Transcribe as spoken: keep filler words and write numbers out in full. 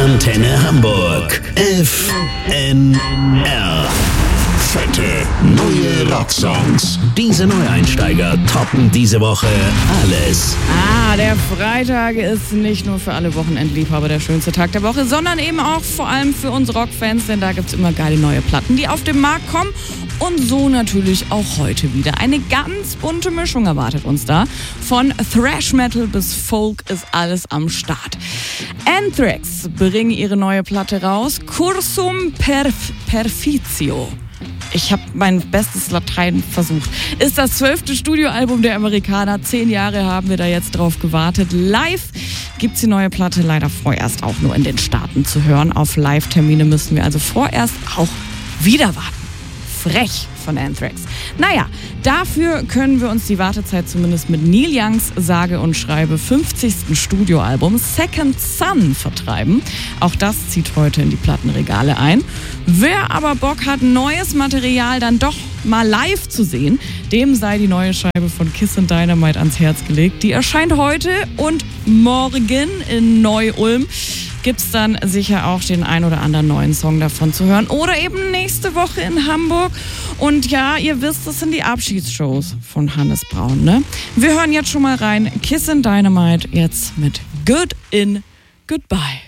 Antenne Hamburg. F N R. Fette neue Rocksongs. Diese Neueinsteiger toppen diese Woche alles. Ah, der Freitag ist nicht nur für alle Wochenendliebhaber der schönste Tag der Woche, sondern eben auch vor allem für uns Rockfans, denn da gibt's immer geile neue Platten, die auf den Markt kommen. Und so natürlich auch heute wieder. Eine ganz bunte Mischung erwartet uns da. Von Thrash Metal bis Folk ist alles am Start. Anthrax bringen ihre neue Platte raus. Cursum Perf- Perfitio. Ich habe mein bestes Latein versucht. Ist das zwölfte Studioalbum der Amerikaner. Zehn Jahre haben wir da jetzt drauf gewartet. Live gibt's die neue Platte leider vorerst auch nur in den Staaten zu hören. Auf Live-Termine müssen wir also vorerst auch wieder warten. Frech von Anthrax. Naja, dafür können wir uns die Wartezeit zumindest mit Neil Youngs sage und schreibe fünfzigsten Studioalbum Second Son vertreiben. Auch das zieht heute in die Plattenregale ein. Wer aber Bock hat, neues Material dann doch mal live zu sehen, dem sei die neue Scheibe von Kiss and Dynamite ans Herz gelegt. Die erscheint heute und morgen in Neu-Ulm. Gibt's dann sicher auch den ein oder anderen neuen Song davon zu hören. Oder eben nächste Woche in Hamburg. Und ja, ihr wisst, das sind die Abschiedsshows von Hannes Braun, ne? Wir hören jetzt schon mal rein. Kiss and Dynamite jetzt mit Good in Goodbye.